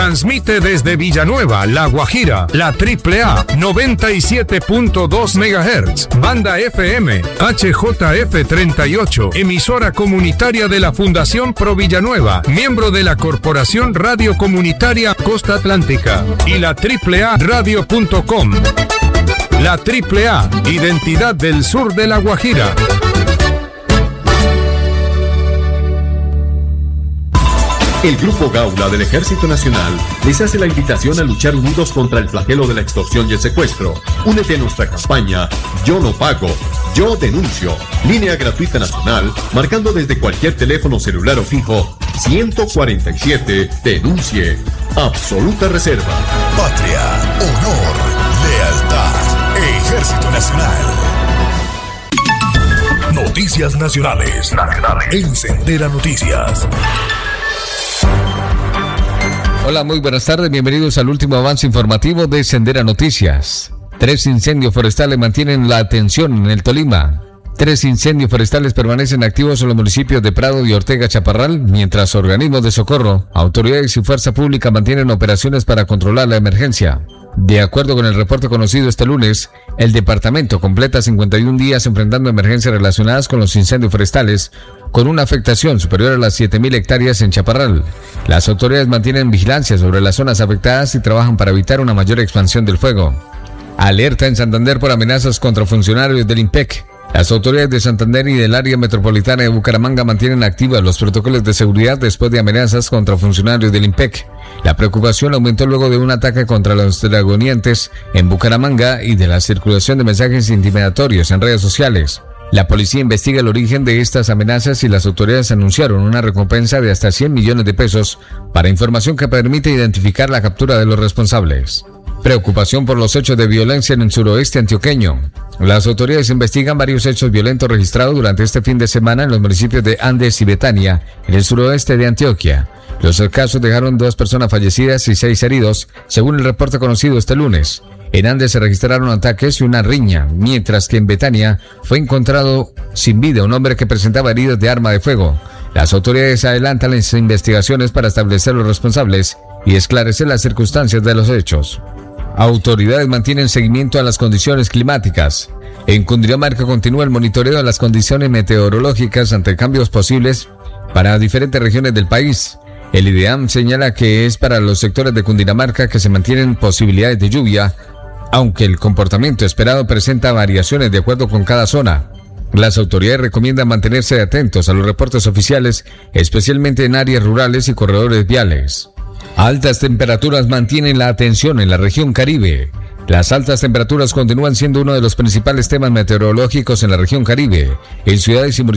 Transmite desde Villanueva, La Guajira, la AAA, 97.2 MHz, banda FM, HJF 38, emisora comunitaria de la Fundación Pro Villanueva, miembro de la Corporación Radio Comunitaria Costa Atlántica, y la AAA Radio.com. La AAA, identidad del sur de La Guajira. El Grupo Gaula del Ejército Nacional les hace la invitación a luchar unidos contra el flagelo de la extorsión y el secuestro. Únete a nuestra campaña Yo no pago, yo denuncio. Línea gratuita nacional, marcando desde cualquier teléfono celular o fijo 147 denuncie. Absoluta reserva. Patria, honor, lealtad, Ejército Nacional. Noticias nacionales. En Sendera Noticias. Hola, muy buenas tardes, bienvenidos al último avance informativo de Sendera Noticias. 3 incendios forestales mantienen la atención en el Tolima. 3 incendios forestales permanecen activos en los municipios de Prado y Ortega Chaparral, mientras organismos de socorro, autoridades y fuerza pública mantienen operaciones para controlar la emergencia. De acuerdo con el reporte conocido este lunes, el departamento completa 51 días enfrentando emergencias relacionadas con los incendios forestales, con una afectación superior a las 7.000 hectáreas en Chaparral. Las autoridades mantienen vigilancia sobre las zonas afectadas y trabajan para evitar una mayor expansión del fuego. Alerta en Santander por amenazas contra funcionarios del IMPEC. Las autoridades de Santander y del área metropolitana de Bucaramanga mantienen activos los protocolos de seguridad después de amenazas contra funcionarios del IMPEC. La preocupación aumentó luego de un ataque contra los dragonientes en Bucaramanga y de la circulación de mensajes intimidatorios en redes sociales. La policía investiga el origen de estas amenazas y las autoridades anunciaron una recompensa de hasta 100 millones de pesos para información que permite identificar la captura de los responsables. Preocupación por los hechos de violencia en el suroeste antioqueño. Las autoridades investigan varios hechos violentos registrados durante este fin de semana en los municipios de Andes y Betania, en el suroeste de Antioquia. Los casos dejaron 2 personas fallecidas y 6 heridos, según el reporte conocido este lunes. En Andes se registraron ataques y una riña, mientras que en Betania fue encontrado sin vida un hombre que presentaba heridas de arma de fuego. Las autoridades adelantan las investigaciones para establecer los responsables y esclarecer las circunstancias de los hechos. Autoridades mantienen seguimiento a las condiciones climáticas. En Cundinamarca continúa el monitoreo de las condiciones meteorológicas ante cambios posibles para diferentes regiones del país. El IDEAM señala que es para los sectores de Cundinamarca que se mantienen posibilidades de lluvia, aunque el comportamiento esperado presenta variaciones de acuerdo con cada zona. Las autoridades recomiendan mantenerse atentos a los reportes oficiales, especialmente en áreas rurales y corredores viales. Altas temperaturas mantienen la atención en la región Caribe. Las altas temperaturas continúan siendo uno de los principales temas meteorológicos en la región Caribe. En ciudades y